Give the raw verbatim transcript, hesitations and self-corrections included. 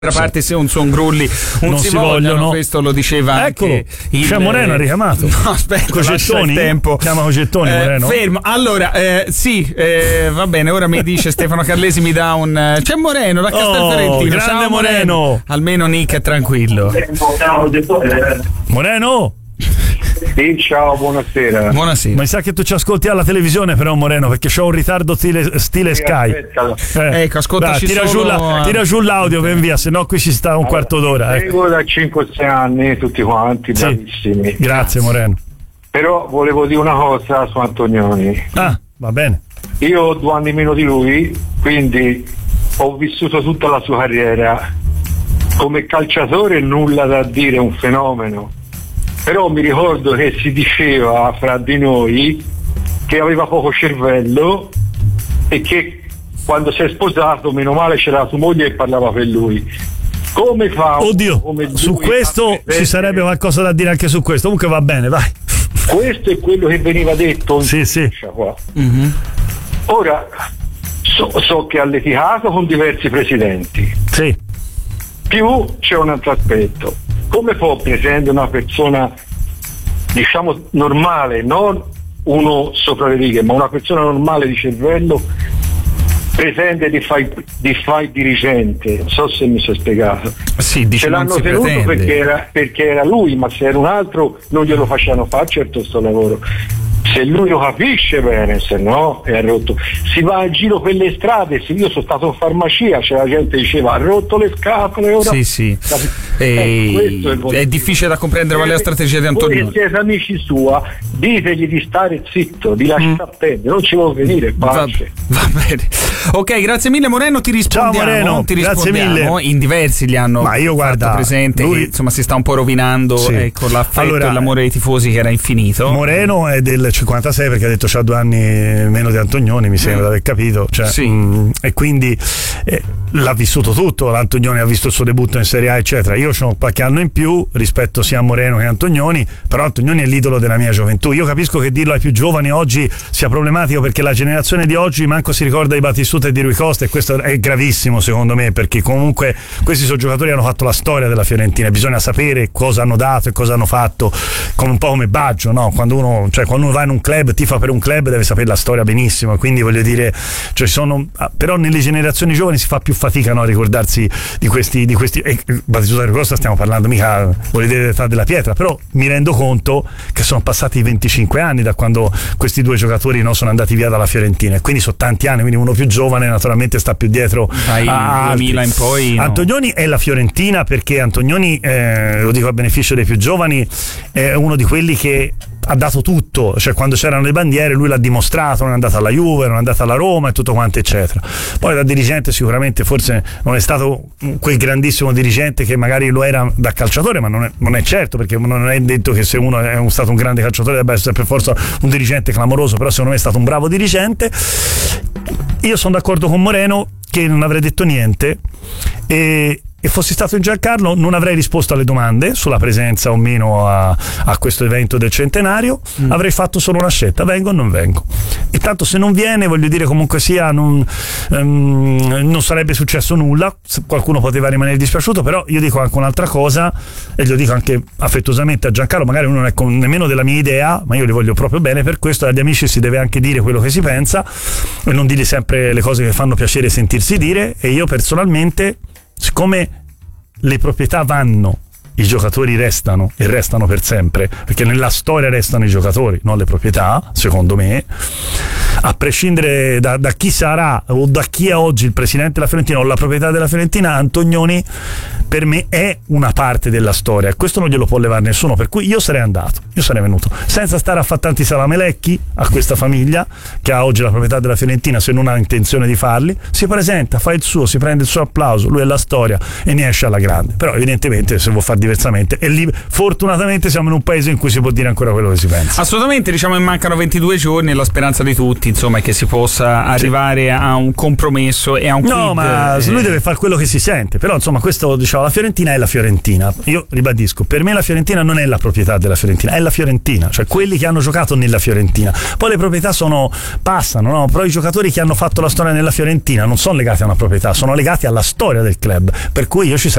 D'altra parte se un son grulli un non si, si vogliono, vogliono, questo lo diceva eccolo, anche il c'è Moreno, ha richiamato. No, aspetta, Cogettoni? il tempo. Chiama Cogettoni, eh, Moreno. Fermo. Allora, eh, sì, eh, va bene, ora mi dice Stefano Carlesi, mi dà un c'è Moreno da Castelferentino. Oh, grande Ciao, Moreno. Moreno. Almeno Nick è tranquillo. Moreno? Sì, ciao, buonasera. Buonasera. Ma mi sa che tu ci ascolti alla televisione però, Moreno, perché c'ho un ritardo stile, stile Sì, Sky. aspettalo. Ecco, ascoltaci tira, solo giù la, tira giù l'audio, ven via, se no qui ci sta un quarto d'ora. Eh. Seguo da cinque sei anni tutti quanti, Sì. bravissimi. Grazie, Moreno. Però volevo dire una cosa su Antonioni. Ah, va bene. Io ho due anni meno di lui, quindi ho vissuto tutta la sua carriera. Come calciatore nulla da dire, un fenomeno. Però mi ricordo che si diceva fra di noi che aveva poco cervello e che quando si è sposato meno male c'era la sua moglie che parlava per lui. Come fa? Oddio, come lui su questo a ci sarebbe qualcosa da dire anche su questo. Comunque va bene, vai. Questo è quello che veniva detto in Sì, sì. qua. Mm-hmm. Ora so, so che ha litigato con diversi presidenti. Sì. Più c'è un altro aspetto. Come può presente una persona, diciamo, normale, non uno sopra le righe, ma una persona normale di cervello, pretende di fare di fare dirigente? Non so se mi sono spiegato. Sì, dice Ce non l'hanno si tenuto pretende. perché era, perché era lui, ma se era un altro non glielo facevano fare certo sto lavoro. Se lui lo capisce bene, se no è rotto. Si va in giro per le strade, se io sono stato in farmacia, c'è la gente che diceva ha rotto le scatole ora. Sì, sì. Eh, questo è, il è motivo. difficile da comprendere qual è la strategia di Antonioni. Voi che siete amici sua, ditegli di stare zitto, di lasciare Mm. perdere, non ci vuol venire, Va, pace. va bene. Ok, grazie mille Moreno, ti rispondiamo. Ciao, Moreno, ti grazie rispondiamo. mille. In diversi li hanno Ma io, guarda, fatto presente lui- che, insomma, si sta un po' rovinando, Sì. eh, con l'affetto Allora, e l'amore dei tifosi che era infinito. Moreno è del cinquantasei perché ha detto c'ha due anni meno di Antonioni, mi sembra di aver capito, cioè, Sì. mh, e quindi eh, l'ha vissuto tutto. L'Antonioni ha visto il suo debutto in Serie A eccetera. Io ho qualche anno in più rispetto sia a Moreno che a Antonioni, però Antonioni è l'idolo della mia gioventù. Io capisco che dirlo ai più giovani oggi sia problematico perché la generazione di oggi manco si ricorda di Battistuta e di Rui Costa, e questo è gravissimo secondo me, perché comunque questi sono giocatori che hanno fatto la storia della Fiorentina, bisogna sapere cosa hanno dato e cosa hanno fatto, come un po' come Baggio, no? Quando uno, cioè, quando uno va in un club, tifa per un club, deve sapere la storia benissimo, quindi voglio dire, cioè sono, però nelle generazioni giovani si fa più fatica, no, a ricordarsi di questi, di questi e Battistuta e Rui Costa stiamo parlando mica, voglio dire, dell'età della pietra, però mi rendo conto che sono passati venticinque anni da quando questi due giocatori, no, sono andati via dalla Fiorentina, e quindi sono tanti anni, quindi uno più giovane naturalmente sta più dietro Dai a altri. duemila in poi, no. Antonioni è la Fiorentina perché Antonioni, eh, lo dico a beneficio dei più giovani, è uno di quelli che ha dato tutto, cioè quando c'erano le bandiere lui l'ha dimostrato, non è andato alla Juve, non è andato alla Roma e tutto quanto eccetera. Poi da dirigente sicuramente forse non è stato quel grandissimo dirigente che magari lo era da calciatore, ma non è, non è certo, perché non è detto che se uno è un, stato un grande calciatore debba essere per forza un dirigente clamoroso, però secondo me è stato un bravo dirigente. Io sono d'accordo con Moreno che non avrei detto niente, e e fossi stato in Giancarlo non avrei risposto alle domande sulla presenza o meno a, a questo evento del centenario, mm. avrei fatto solo una scelta: vengo o non vengo. E tanto se non viene, voglio dire, comunque sia non, um, non sarebbe successo nulla, qualcuno poteva rimanere dispiaciuto, però io dico anche un'altra cosa, e lo dico anche affettuosamente a Giancarlo, magari uno non è con, nemmeno della mia idea, ma io li voglio proprio bene, per questo agli amici si deve anche dire quello che si pensa e non dire sempre le cose che fanno piacere sentirsi dire. E io personalmente, siccome le proprietà vanno, i giocatori restano e restano per sempre, perché nella storia restano i giocatori, non le proprietà, secondo me, a prescindere da, da chi sarà o da chi è oggi il presidente della Fiorentina o la proprietà della Fiorentina, Antonioni per me è una parte della storia, e questo non glielo può levare nessuno, per cui io sarei andato, io sarei venuto senza stare a fare tanti salamelecchi a questa famiglia che ha oggi la proprietà della Fiorentina, se non ha intenzione di farli. Si presenta, fa il suo, si prende il suo applauso, lui è la storia e ne esce alla grande. Però evidentemente se vuol fare diversamente, e lì fortunatamente siamo in un paese in cui si può dire ancora quello che si pensa. Assolutamente, diciamo che mancano ventidue giorni e la speranza di tutti tutti, insomma, che si possa arrivare sì. a un compromesso e a un no, quid, ma eh... lui deve fare quello che si sente. Però insomma, questo, diciamo, la Fiorentina è la Fiorentina. Io ribadisco, per me la Fiorentina non è la proprietà della Fiorentina, è la Fiorentina, cioè quelli che hanno giocato nella Fiorentina. Poi le proprietà sono passano, no? Però i giocatori che hanno fatto la storia nella Fiorentina non sono legati a una proprietà, sono legati alla storia del club, per cui io ci